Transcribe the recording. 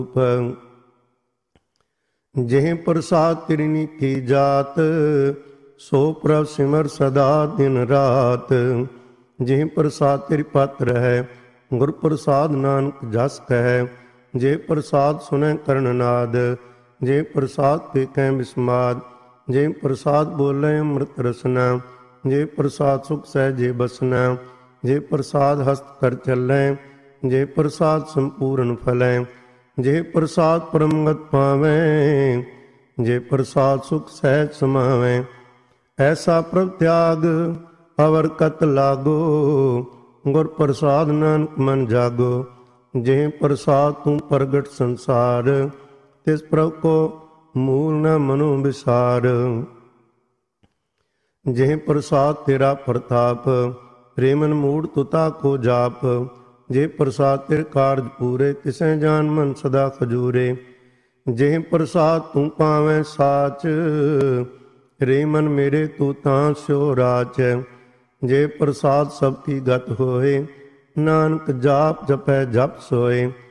ਜਿਹ ਪ੍ਰਸਾਦ ਤੇਰੀ ਨੀਕੀ ਜਾਤ, ਸੋ ਪ੍ਰਭ ਸਿਮਰ ਸਦਾ ਦਿਨ ਰਾਤ। ਜਿਹ ਪ੍ਰਸਾਦ ਤੇਰੀ ਪਤ ਰਹੈ, ਗੁਰ ਪ੍ਰਸਾਦ ਨਾਨਕ ਜਸ ਕਹਿ। ਜੇ ਪ੍ਰਸਾਦ ਸੁਨੈ ਕਰਨ ਨਾਦ, ਜੇ ਪ੍ਰਸਾਦ ਪੇਖੈ ਬਿਸਮਾਦ। ਜੇ ਪ੍ਰਸਾਦ ਬੋਲੇ ਅੰਮ੍ਰਿਤ ਰਸਨਾ, ਜੇ ਪ੍ਰਸਾਦ ਸੁਖ ਸਹਿਜੇ ਬਸਨਾ। ਜੇ ਪ੍ਰਸਾਦ ਹਸਤ ਕਰ ਚੱਲੈ, ਜੇ ਪ੍ਰਸਾਦ ਸੰਪੂਰਨ ਫਲੈ। ਜੇ ਪ੍ਰਸਾਦ ਪਰਮਗਤ ਪਾਵੈ, ਜੇ ਪ੍ਰਸਾਦ ਸੁਖ ਸਹਿਜ ਸਮਾਵੈ। ਐਸਾ ਪ੍ਰਭ ਤਿਆਗ ਅਵਰ ਕਤ ਲਾਗੋ, ਗੁਰ ਪ੍ਰਸਾਦ ਨਾਨਕ ਮਨ ਜਾਗੋ। ਜੇ ਪ੍ਰਸਾਦ ਤੂੰ ਪ੍ਰਗਟ ਸੰਸਾਰ, ਤਿਸ ਪ੍ਰਭ ਕੋ ਮੂਲ ਨ ਮਨੋ ਵਿਸਾਰ। ਜੇ ਪ੍ਰਸਾਦ ਤੇਰਾ ਪ੍ਰਤਾਪ, ਪ੍ਰੇਮਨ ਮੂੜ ਤੁਤਾ ਕੋ ਜਾਪ। ਜੇ ਪ੍ਰਸਾਦ ਤੇਰੇ ਕਾਰਜ ਪੂਰੇ, ਤਿਸੈ ਜਾਨ ਮਨ ਸਦਾ ਖਜੂਰੇ। ਜੇ ਪ੍ਰਸਾਦ ਤੂੰ ਪਾਵੈ ਸਾਚ, ਰੇ ਮਨ ਮੇਰੇ ਤੂੰ ਤਾਂ ਸਿਓ ਰਾਚ। ਜੇ ਪ੍ਰਸਾਦ ਸਭ ਕੀ ਗਤ ਹੋਏ, ਨਾਨਕ ਜਾਪ ਜਪੈ ਜਪ ਸੋਏ।